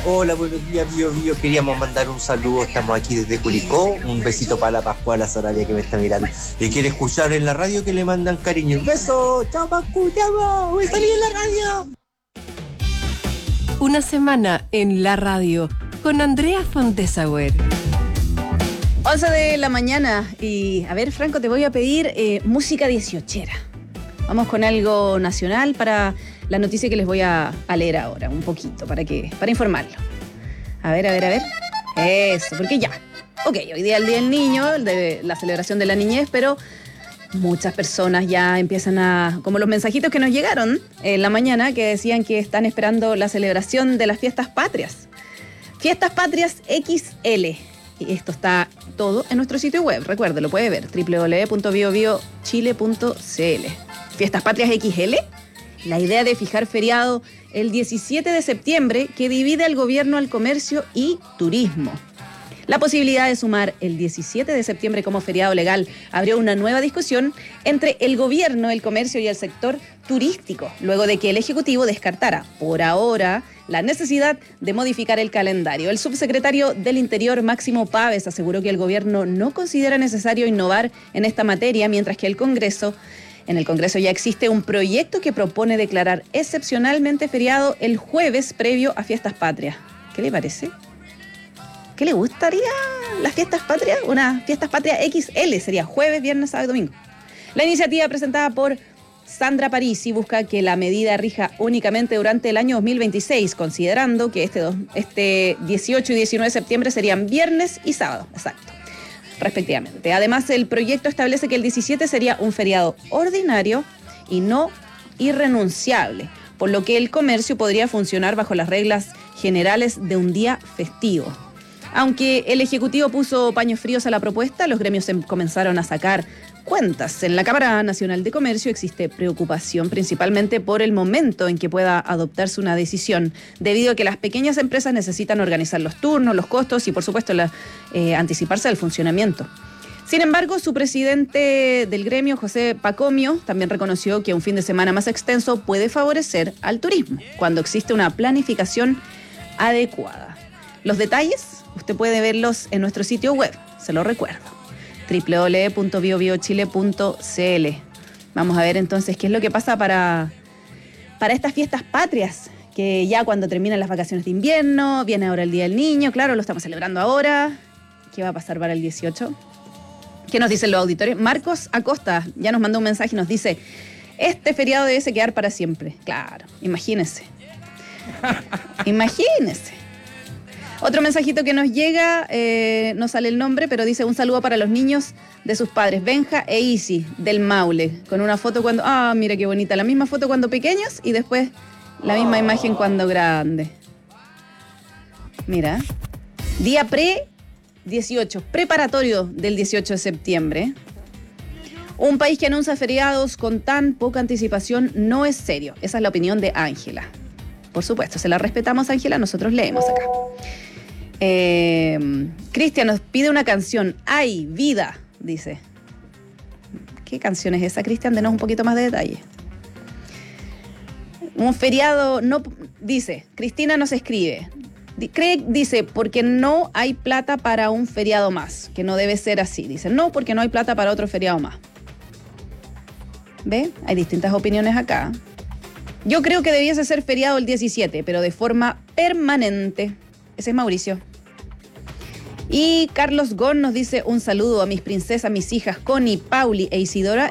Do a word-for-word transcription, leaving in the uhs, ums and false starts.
Hola, buenos días, Bio Bio. Queríamos mandar un saludo. Estamos aquí desde Curicó. Un besito para la Pascuala Sarabia que me está mirando. Y quiere escuchar en la radio que le mandan cariño. ¡Un beso! ¡Chao, Pascu! ¡Te amo! ¡Voy a salir en la radio! Una semana en la radio con Andrea Fontesauer. once de la mañana y a ver, Franco, te voy a pedir eh, música dieciochera. Vamos con algo nacional para la noticia que les voy a, a leer ahora, un poquito, para que para informarlo. A ver, a ver, a ver. Eso, porque ya. Ok, hoy día es el Día del Niño, el de la celebración de la niñez, pero muchas personas ya empiezan a... Como los mensajitos que nos llegaron en la mañana que decían que están esperando la celebración de las fiestas patrias. Fiestas Patrias equis ele. Y esto está todo en nuestro sitio web. Recuerde, lo puede ver, doble u doble u doble u punto bio bio chile punto ce ele. Fiestas Patrias equis ele. La idea de fijar feriado el diecisiete de septiembre que divide al gobierno al comercio y turismo. La posibilidad de sumar el diecisiete de septiembre como feriado legal abrió una nueva discusión entre el gobierno, el comercio y el sector turístico, luego de que el Ejecutivo descartara, por ahora, la necesidad de modificar el calendario. El subsecretario del Interior, Máximo Pávez, aseguró que el gobierno no considera necesario innovar en esta materia, mientras que el Congreso, en el Congreso ya existe un proyecto que propone declarar excepcionalmente feriado el jueves previo a Fiestas Patrias. ¿Qué le parece? ¿Qué le gustaría las Fiestas Patrias? Una Fiestas Patrias equis ele sería jueves, viernes, sábado y domingo. La iniciativa presentada por Sandra Parisi busca que la medida rija únicamente durante el año dos mil veintiséis, considerando que este, dos, este dieciocho y diecinueve de septiembre serían viernes y sábado, exacto, respectivamente. Además, el proyecto establece que el diecisiete sería un feriado ordinario y no irrenunciable, por lo que el comercio podría funcionar bajo las reglas generales de un día festivo. Aunque el Ejecutivo puso paños fríos a la propuesta, los gremios comenzaron a sacar cuentas. En la Cámara Nacional de Comercio existe preocupación principalmente por el momento en que pueda adoptarse una decisión, debido a que las pequeñas empresas necesitan organizar los turnos, los costos y, por supuesto, la, eh, anticiparse al funcionamiento. Sin embargo, su presidente del gremio, José Pacomio, también reconoció que un fin de semana más extenso puede favorecer al turismo, cuando existe una planificación adecuada. Los detalles usted puede verlos en nuestro sitio web, se lo recuerdo, doble u doble u doble u punto bio bio chile punto ce ele. Vamos a ver entonces qué es lo que pasa para, para estas fiestas patrias, que ya cuando terminan las vacaciones de invierno, viene ahora el Día del Niño, claro, lo estamos celebrando ahora. ¿Qué va a pasar para el dieciocho? ¿Qué nos dicen los auditores? Marcos Acosta ya nos mandó un mensaje y nos dice: este feriado debe quedar para siempre. Claro, imagínese. Imagínese. Otro mensajito que nos llega, eh, no sale el nombre, pero dice: un saludo para los niños de sus padres, Benja e Isi, del Maule, con una foto cuando... Ah, mira qué bonita, la misma foto cuando pequeños y después la misma imagen cuando grande. Mira, día pre dieciocho, preparatorio del dieciocho de septiembre. Un país que anuncia feriados con tan poca anticipación no es serio. Esa es la opinión de Ángela. Por supuesto, se la respetamos, Ángela, nosotros leemos acá. Eh, Cristian nos pide una canción. ¡Ay, vida! Dice. ¿Qué canción es esa, Cristian? Denos un poquito más de detalle. Un feriado, no, dice, Cristina nos escribe. Craig dice, porque no hay plata para un feriado más, que no debe ser así. Dice, no, porque no hay plata para otro feriado más. ¿Ve? Hay distintas opiniones acá. Yo creo que debiese ser feriado el diecisiete, pero de forma permanente. Ese es Mauricio. Y Carlos Gon nos dice: un saludo a mis princesas, mis hijas Connie, Pauli e Isidora.